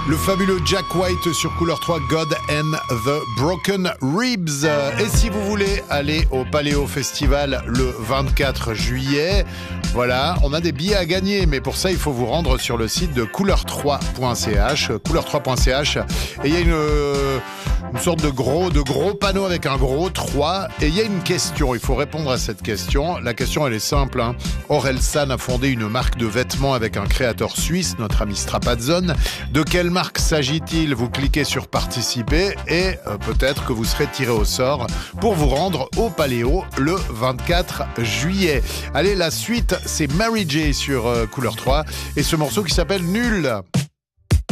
Le fabuleux Jack White sur Couleur 3, God and the Broken Ribs. Et si vous voulez aller au Paléo Festival le 24 juillet, voilà, on a des billets à gagner. Mais pour ça, il faut vous rendre sur le site de couleur3.ch. Couleur3.ch. Et il y a une sorte de gros panneau avec un gros 3. Et il y a une question. Il faut répondre à cette question. La question, elle est simple. Orelsan a fondé une marque de vêtements avec un créateur suisse, notre ami Strapazzone. De quelle marque s'agit-il? Vous cliquez sur participer et peut-être que vous serez tiré au sort pour vous rendre au Paléo le 24 juillet. Allez, la suite, c'est Mary J sur Couleur 3 et ce morceau qui s'appelle Nul.